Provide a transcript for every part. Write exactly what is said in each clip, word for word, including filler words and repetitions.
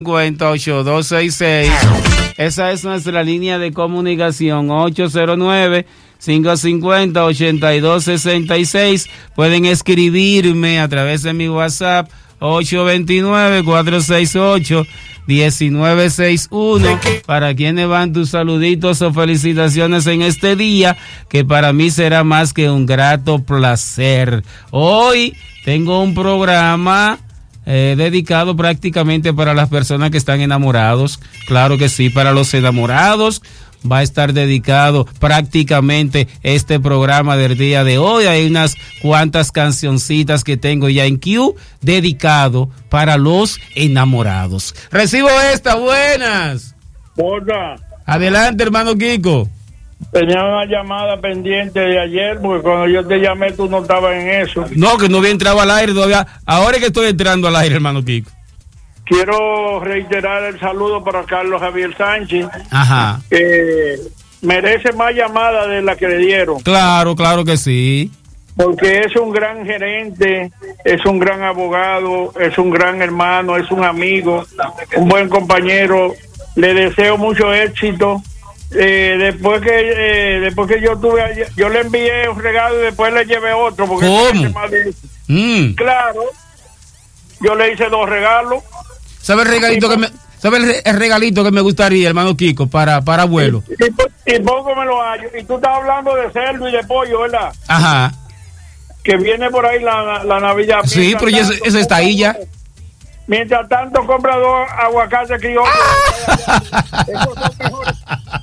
cincuenta, ochenta y dos sesenta y seis. Esa es nuestra línea de comunicación, ocho cero nueve, cinco cinco cero, ochenta y dos sesenta y seis. Pueden escribirme a través de mi WhatsApp, ocho dos nueve, cuatro seis ocho, uno nueve seis uno. Para quienes van tus saluditos o felicitaciones en este día, que para mí será más que un grato placer. Hoy tengo un programa Eh, dedicado prácticamente para las personas que están enamorados. Claro que sí, para los enamorados va a estar dedicado prácticamente este programa del día de hoy. Hay unas cuantas cancioncitas que tengo ya en queue dedicado para los enamorados. Recibo esta, buenas. Hola. Adelante, hermano Kiko. Tenía una llamada pendiente de ayer, porque cuando yo te llamé tú no estabas en eso. No, que no había entrado al aire todavía. Ahora es que estoy entrando al aire, hermano Kiko. Quiero reiterar el saludo para Carlos Javier Sánchez. Ajá. Que merece más llamadas de la que le dieron. Claro, claro que sí. Porque es un gran gerente, es un gran abogado, es un gran hermano, es un amigo, un buen compañero. Le deseo mucho éxito. Eh, después que eh, después que yo tuve yo le envié un regalo y después le llevé otro porque ¿cómo? Más de... Mm. Claro, yo le hice dos regalos. ¿Sabe el regalito que me sabe el, el regalito que me gustaría, hermano Kiko, para para abuelo? Y, y, y poco me lo hallo. Y tú estás hablando de cerdo y de pollo, ¿verdad? Ajá. Que viene por ahí la, la Navidad. Sí, pero eso, eso está ahí ya. Mientras tanto compra dos aguacates que yo ¡Ah! Esos son mejores.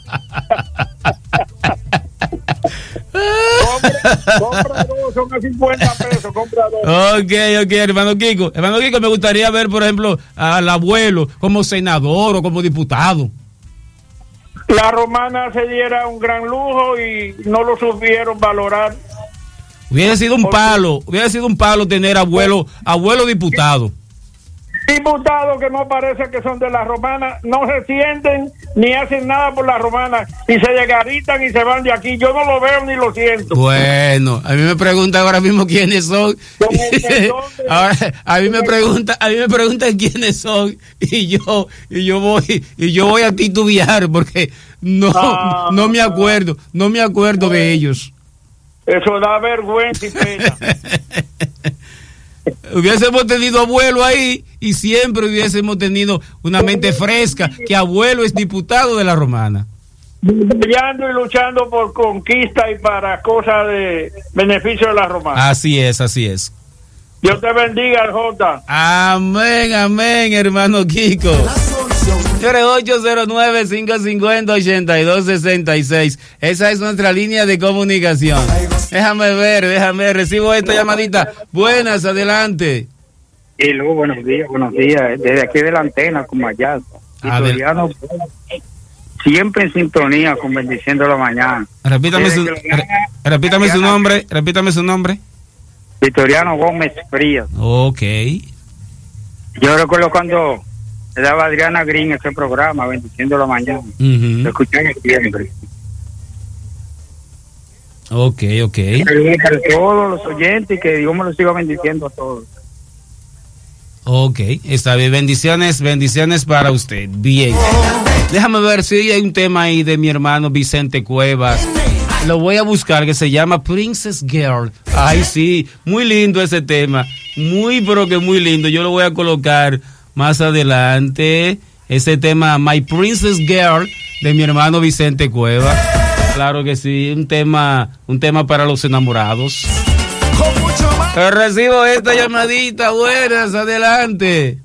compra, compra dos, son a cincuenta pesos, compra dos. Ok, ok, hermano Kiko. Hermano Kiko, me gustaría ver, por ejemplo, al abuelo como senador o como diputado. La romana se diera un gran lujo y no lo supieron valorar. Hubiera sido un palo, hubiera sido un palo tener abuelo, abuelo diputado. Diputados que no parece que son de la romana, no se sienten ni hacen nada por la romana y se desgaritan y se van de aquí. Yo no lo veo ni lo siento. Bueno, a mí me preguntan ahora mismo quiénes son. Ahora, a mí me preguntan, a mí me preguntan quiénes son y yo y yo voy y yo voy a titubear porque no ah, no me acuerdo, no me acuerdo de ellos. Eso da vergüenza y pena. Hubiésemos tenido abuelo ahí y siempre hubiésemos tenido una mente fresca, que abuelo es diputado de la romana. Brillando y luchando por conquista y para cosas de beneficio de la romana. Así es, así es. Dios te bendiga, Jota. Amén, amén, hermano Kiko. ocho cero nueve, cinco cinco cero, ochenta y dos sesenta y seis. Esa es nuestra línea de comunicación. Déjame ver, déjame ver. Recibo esta llamadita. Buenas, adelante. Hello, buenos días, buenos días. Desde aquí de la antena, como allá. Vitoriano, siempre en sintonía con Bendiciendo la Mañana. Repítame su, re, repítame su nombre, repítame su nombre. Vitoriano Gómez Frías. Ok. Yo recuerdo cuando le daba Adriana Green ese programa, Bendiciendo la Mañana. Uh-huh. Lo escuché siempre. Ok, ok. Para todos los oyentes y que Dios me los siga bendiciendo a todos. Ok, está bien. Bendiciones, bendiciones para usted. Bien. Déjame ver si hay un tema ahí de mi hermano Vicente Cuevas. Lo voy a buscar, que se llama Princess Girl. Ay, sí, muy lindo ese tema. Muy, pero que muy lindo. Yo lo voy a colocar más adelante. Ese tema, My Princess Girl, de mi hermano Vicente Cuevas. Claro que sí, un tema, un tema para los enamorados. Recibo esta llamadita, buenas, adelante.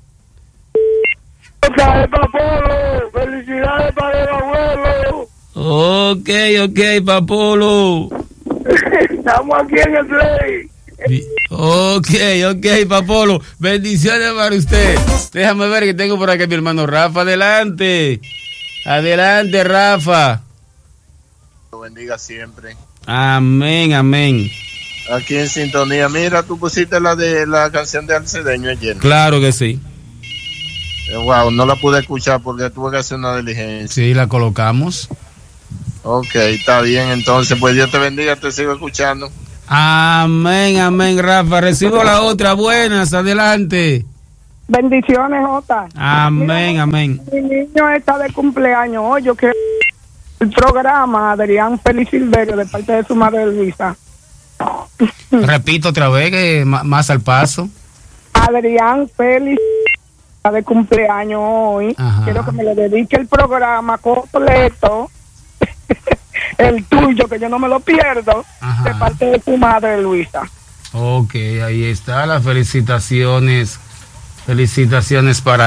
Felicidades para el abuelo. Ok, ok, Papolo. Estamos aquí en el play. Ok, ok, Papolo. Bendiciones para usted. Déjame ver que tengo por aquí mi hermano Rafa. Adelante. Adelante, Rafa. Lo bendiga siempre. Amén, amén. Aquí en sintonía. Mira, tú pusiste la de la canción de Alcedeño ayer. Claro que sí. Eh, wow, no la pude escuchar porque tuve que hacer una diligencia. Sí, la colocamos. Ok, está bien, entonces, pues Dios te bendiga, te sigo escuchando. Amén, amén, Rafa. Recibo la otra, buenas, adelante. Bendiciones, Jota. Amén, Mira, amén. Mi niño está de cumpleaños hoy. Yo quiero el programa Adrián Félix Silverio de parte de su madre Luisa. Repito otra vez, que más al paso. Adrián Félix está de cumpleaños hoy. Ajá. Quiero que me le dedique el programa completo. El tuyo, que yo no me lo pierdo. Ajá. De parte de su madre Luisa. Ok, ahí está, las felicitaciones. Felicitaciones para